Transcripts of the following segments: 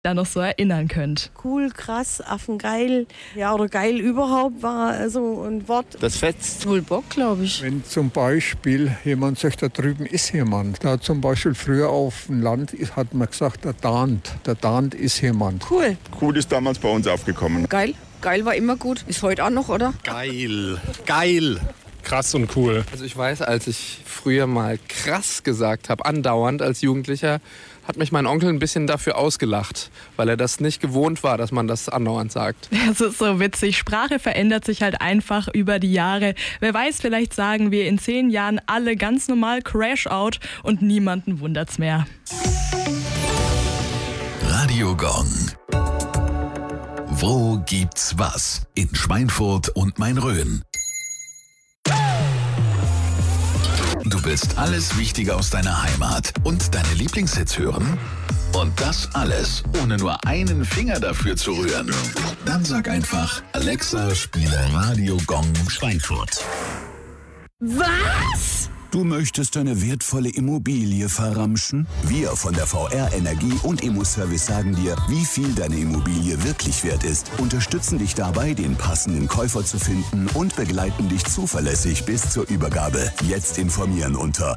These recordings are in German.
da noch so erinnern könnt. Cool, krass, affengeil. Ja, oder geil überhaupt war so ein Wort. Das fetzt. Wohl Bock, glaube ich. Wenn zum Beispiel jemand sagt, da drüben ist jemand. Da zum Beispiel früher auf dem Land hat man gesagt, der dahnt ist jemand. Cool. Cool ist damals bei uns aufgekommen. Geil. Geil war immer gut. Ist heute auch noch, oder? Geil. Geil. Krass und cool. Also ich weiß, als ich früher mal krass gesagt habe, andauernd als Jugendlicher, hat mich mein Onkel ein bisschen dafür ausgelacht, weil er das nicht gewohnt war, dass man das andauernd sagt. Das ist so witzig. Sprache verändert sich halt einfach über die Jahre. Wer weiß, vielleicht sagen wir in 10 Jahren alle ganz normal Crash Out und niemanden wundert's mehr. Radio Gong. Wo gibt's was? In Schweinfurt und Main-Rhön. Du willst alles Wichtige aus deiner Heimat und deine Lieblingshits hören? Und das alles, ohne nur einen Finger dafür zu rühren? Dann sag einfach, Alexa, spiele Radio Gong Schweinfurt. Was? Du möchtest deine wertvolle Immobilie verramschen? Wir von der VR Energie und Immoservice sagen dir, wie viel deine Immobilie wirklich wert ist, unterstützen dich dabei, den passenden Käufer zu finden und begleiten dich zuverlässig bis zur Übergabe. Jetzt informieren unter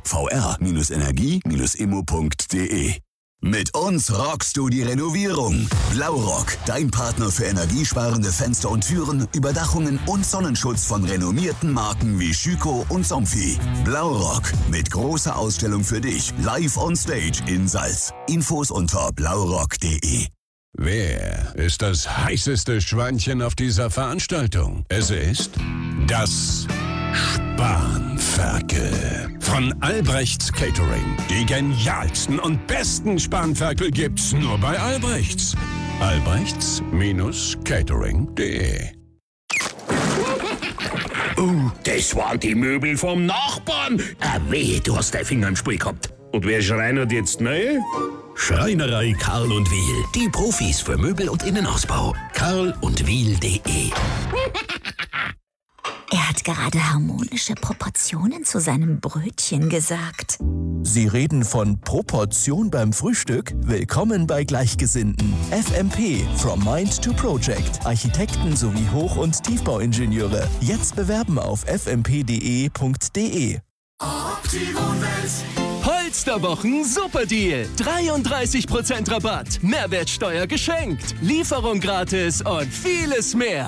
vr-energie-immo.de. Mit uns rockst du die Renovierung. Blaurock, dein Partner für energiesparende Fenster und Türen, Überdachungen und Sonnenschutz von renommierten Marken wie Schüco und Somfy. Blaurock, mit großer Ausstellung für dich, live on stage in Salz. Infos unter blaurock.de. Wer ist das heißeste Schweinchen auf dieser Veranstaltung? Es ist das Spanferkel von Albrechts Catering. Die genialsten und besten Spanferkel gibt's nur bei Albrechts. Albrechts-catering.de. Oh, das waren die Möbel vom Nachbarn. Wehe, du hast deinen Finger im Spiel gehabt. Und wer schreinert jetzt neu? Schreinerei Karl und Wiel. Die Profis für Möbel und Innenausbau. karlundwiel.de. Er hat gerade harmonische Proportionen zu seinem Brötchen gesagt. Sie reden von Proportion beim Frühstück? Willkommen bei Gleichgesinnten. FMP, From Mind to Project. Architekten sowie Hoch- und Tiefbauingenieure. Jetzt bewerben auf fmpde.de. Polsterwochen Superdeal. 33% Rabatt. Mehrwertsteuer geschenkt. Lieferung gratis und vieles mehr.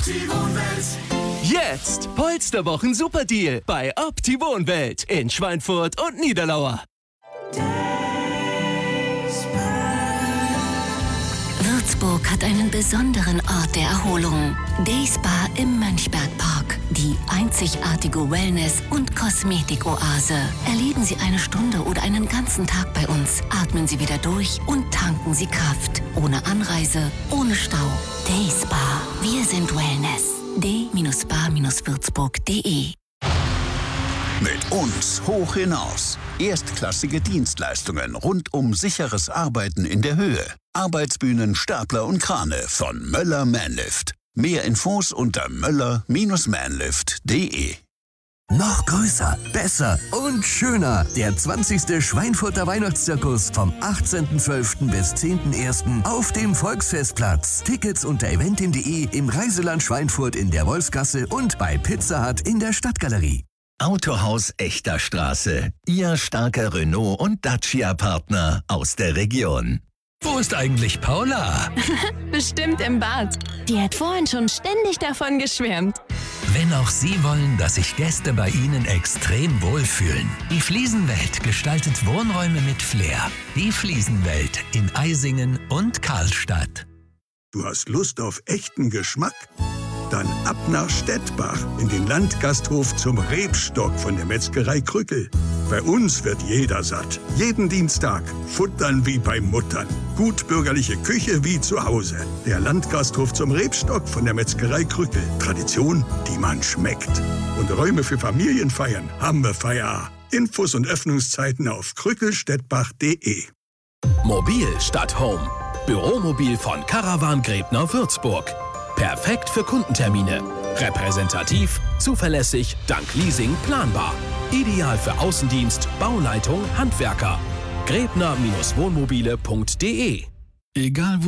Jetzt Polsterwochen Superdeal bei Opti-Wohnwelt in Schweinfurt und Niederlauer. Würzburg hat einen besonderen Ort der Erholung. Dayspa im Mönchbergpark. Die einzigartige Wellness- und Kosmetikoase. Erleben Sie eine Stunde oder einen ganzen Tag bei uns. Atmen Sie wieder durch und tanken Sie Kraft. Ohne Anreise, ohne Stau. Dayspa. Wir sind Wellness. d-spa-würzburg.de. Mit uns hoch hinaus. Erstklassige Dienstleistungen rund um sicheres Arbeiten in der Höhe. Arbeitsbühnen, Stapler und Krane von Möller Manlift. Mehr Infos unter möller-manlift.de. Noch größer, besser und schöner. Der 20. Schweinfurter Weihnachtszirkus vom 18.12. bis 10.01. auf dem Volksfestplatz. Tickets unter eventim.de, im Reiseland Schweinfurt in der Wolfsgasse und bei Pizza Hut in der Stadtgalerie. Autohaus Echter Straße. Ihr starker Renault- und Dacia-Partner aus der Region. Wo ist eigentlich Paula? Bestimmt im Bad. Die hat vorhin schon ständig davon geschwärmt. Wenn auch Sie wollen, dass sich Gäste bei Ihnen extrem wohlfühlen. Die Fliesenwelt gestaltet Wohnräume mit Flair. Die Fliesenwelt in Eisingen und Karlstadt. Du hast Lust auf echten Geschmack? Dann ab nach Stettbach in den Landgasthof zum Rebstock von der Metzgerei Krückel. Bei uns wird jeder satt. Jeden Dienstag futtern wie bei Muttern. Gut bürgerliche Küche wie zu Hause. Der Landgasthof zum Rebstock von der Metzgerei Krückel. Tradition, die man schmeckt. Und Räume für Familienfeiern haben wir Feier. Infos und Öffnungszeiten auf krückelstettbach.de. Mobil statt Home. Büromobil von Caravan Gräbner Würzburg. Perfekt für Kundentermine. Repräsentativ, zuverlässig, dank Leasing planbar. Ideal für Außendienst, Bauleitung, Handwerker. Gräbner-wohnmobile.de Egal